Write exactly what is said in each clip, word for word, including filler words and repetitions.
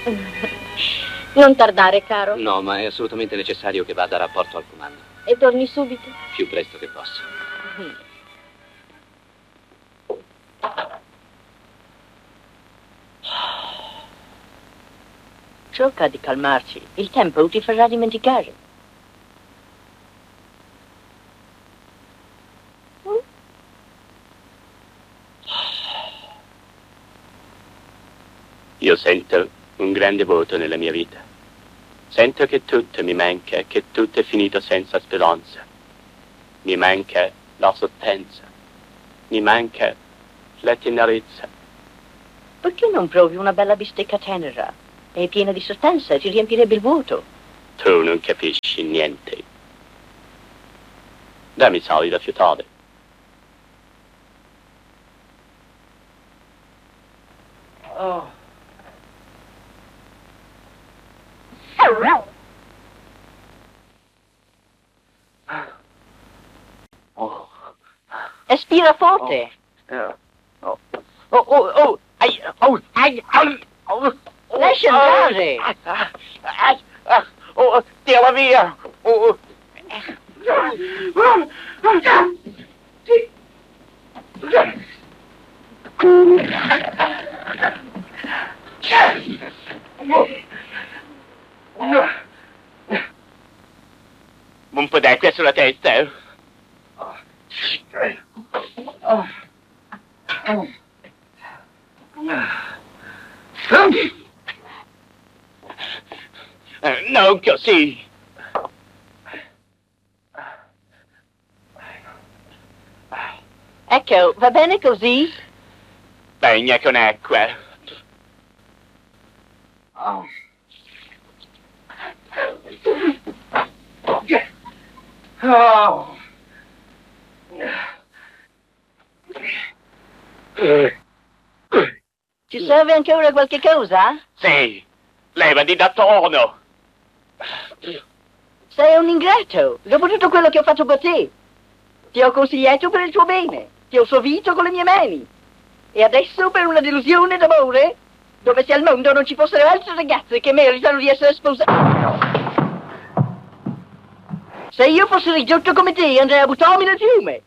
Non tardare, caro. No, ma è assolutamente necessario che vada a rapporto al comando. E torni subito? Più presto che posso. Mm. Cerca di calmarci. Il tempo ti farà dimenticare. Io sento un grande vuoto nella mia vita. Sento che tutto mi manca, che tutto è finito senza speranza. Mi manca la sostanza. Mi manca la tenerezza. Perché non provi una bella bistecca tenera? È piena di sostanza, ti riempirebbe il vuoto. Tu non capisci niente. Dammi sali da fiutare. Oh. Oh. Espira forte. Oh. Oh. Oh, oh, oh. Ai, oh, ai, ai, oh. Lascia andare. Ah, ah, ah, oh, tira via. Oh. Un po' d'acqua sulla testa, eh? Eh, non così. Ecco, va bene così? Bagna con acqua. Oh. Oh. Ci serve ancora qualche cosa? Sì, levati da torno. Sei un ingrato, dopo tutto quello che ho fatto per te. Ti ho consigliato per il tuo bene, ti ho servito con le mie mani. E adesso per una delusione d'amore, dove se al mondo non ci fossero altre ragazze che meritano di essere sposate. Se io fossi ridotto come te, andrei a buttarmi nel fiume.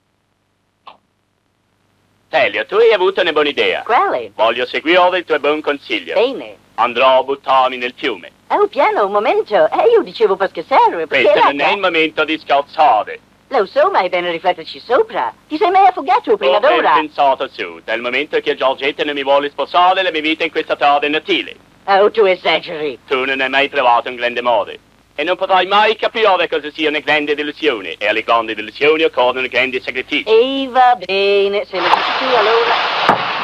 Elio, tu hai avuto una buona idea. Quale? Voglio seguire il tuo buon consiglio. Bene. Andrò a buttarmi nel fiume. Oh, piano, un momento. Eh, io dicevo per scherzare, perché Questo era... non è il momento di scherzare. Lo so, ma è bene rifletterci sopra. Ti sei mai affogato prima Ho ben d'ora? pensato su. Dal momento che Giorgetta non mi vuole sposare, la mia vita in questa terra è inutile. Oh, tu esageri. Tu non hai mai provato un grande amore. E non potrai mai capire cosa sia una grande delusione. E alle grandi delusioni occorrono grandi sacrifici. E va bene, se lo dici tu allora...